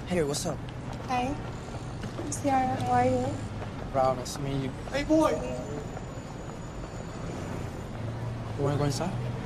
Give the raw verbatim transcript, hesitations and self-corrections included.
Hey, what's up? Hi, I'm Ciara. How are you? Brown, nice to meet you. Hey, boy. You wanna go inside?